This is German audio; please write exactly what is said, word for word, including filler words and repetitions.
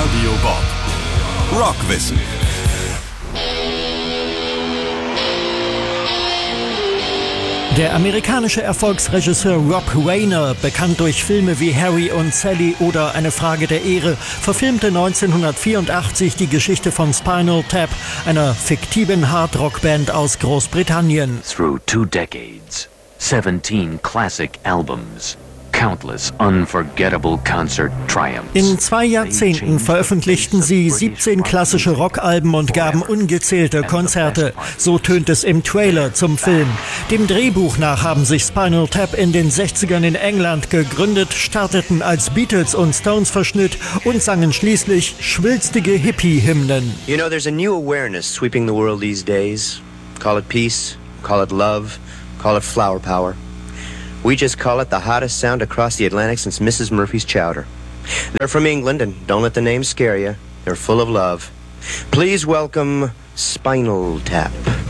Radio Bob. Rockwissen. Der amerikanische Erfolgsregisseur Rob Reiner, bekannt durch Filme wie Harry und Sally oder Eine Frage der Ehre, verfilmte neunzehnhundertvierundachtzig die Geschichte von Spinal Tap, einer fiktiven Hardrock-Band aus Großbritannien. Through two decades, seventeen classic albums, countless unforgettable concert triumphs. In zwei Jahrzehnten veröffentlichten sie siebzehn klassische Rockalben und gaben ungezählte Konzerte. So tönt es im Trailer zum Film. Dem Drehbuch nach haben sich Spinal Tap in den sechzigern in England gegründet, starteten als Beatles und Stones Verschnitt und sangen schließlich schwülstige Hippie-Hymnen. You know, there's a new awareness sweeping the world these days. Call it peace, call it love, call it flower power. We just call it the hottest sound across the Atlantic since Missus Murphy's Chowder. They're from England, and don't let the name scare you. They're full of love. Please welcome Spinal Tap.